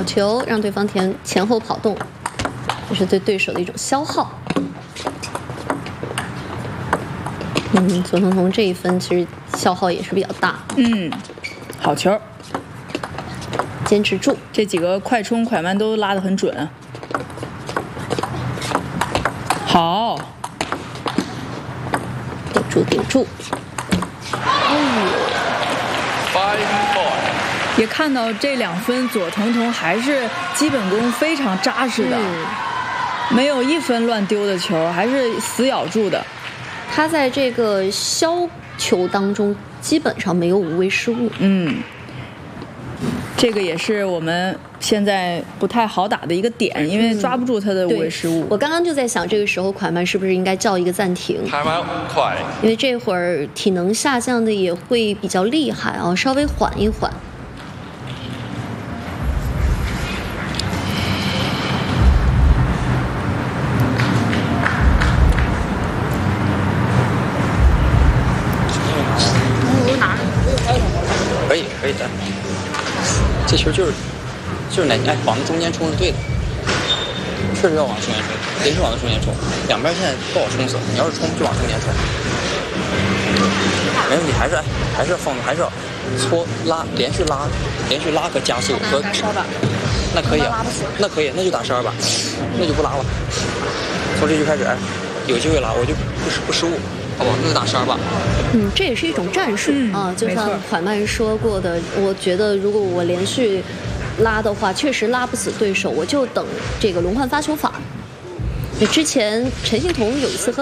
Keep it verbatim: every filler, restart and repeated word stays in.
球，让对方前前后跑动，这是对对手的一种消耗。嗯，左宗棠这一分其实消耗也是比较大。 嗯，好球， 坚持住， 这几个快冲快慢都拉得很准。好， 顶住顶住。 也看到这两分，左宗棠还是基本功非常扎实的，嗯、没有一分乱丢的球，还是死咬住的。 他在这个削球当中基本上没有无谓失误。 嗯，这个也是我们现在不太好打的一个点，因为抓不住他的无谓失误。 我刚刚就在想，这个时候蒯曼是不是应该叫一个暂停？因为这会儿体能下降的也会比较厉害啊，稍微缓一缓。 可以可以的，这球就是就是哪哎往中间冲是对的，确实要往中间冲，连续往中间冲，两边现在不好冲死，你要是冲就往中间冲，没问题，还是还是要放，还是要搓拉连续拉连续拉和加速和打十二把， 那可以啊，那可以，那就打十二把，那就不拉了，从这局开始，哎，有机会拉我就不失不失误。好不好？那就打十二把。 嗯，这也是一种战术、 嗯、 啊，就像蒯曼说过的，我觉得如果我连续拉的话，确实拉不死对手，我就等这个轮换发球法。之前陈幸同有一次和